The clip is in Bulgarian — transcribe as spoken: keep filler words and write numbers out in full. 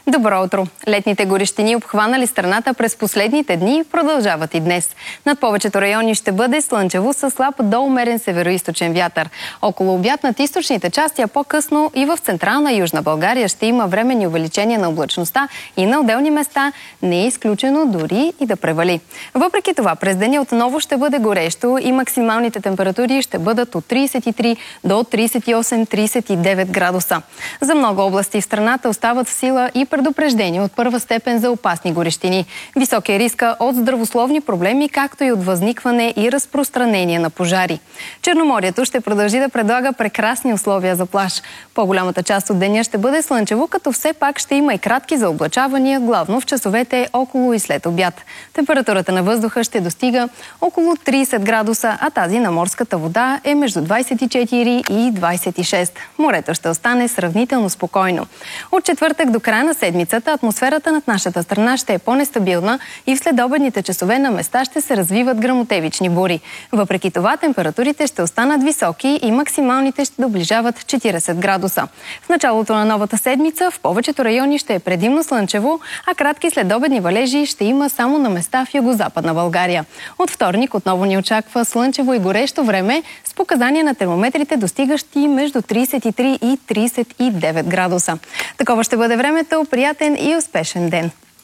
Добро утро! Летните горещини, обхванали страната през последните дни, продължават и днес. Над повечето райони ще бъде слънчево със слаб до умерен североизточен вятър. Около обяд над източните части, а по-късно и в централна и южна България ще има временни увеличения на облачността и на отделни места не е изключено дори и да превали. Въпреки това, през деня отново ще бъде горещо и максималните температури ще бъдат от тридесет и три до тридесет и осем - тридесет и девет градуса. За много области в страната остават в сила и предупреждение от първа степен за опасни горещини. Висок е риска от здравословни проблеми, както и от възникване и разпространение на пожари. Черноморието ще продължи да предлага прекрасни условия за плаж. По-голямата част от деня ще бъде слънчево, като все пак ще има и кратки заоблачавания, главно в часовете около и след обяд. Температурата на въздуха ще достига около тридесет градуса, а тази на морската вода е между двадесет и четири и двадесет и шест. Морето ще остане сравнително спокойно. От четвъртък до края на седмицата атмосферата над нашата страна ще е по-нестабилна и в следобедните часове на места ще се развиват гръмотевични бури. Въпреки това, температурите ще останат високи и максималните ще доближават четиридесет градуса. В началото на новата седмица в повечето райони ще е предимно слънчево, а кратки следобедни валежи ще има само на места в югозападна България. От вторник отново ни очаква слънчево и горещо време с показания на термометрите, достигащи между тридесет и три и тридесет и девет градуса. Такова ще бъде времето. Приятен и успешен ден!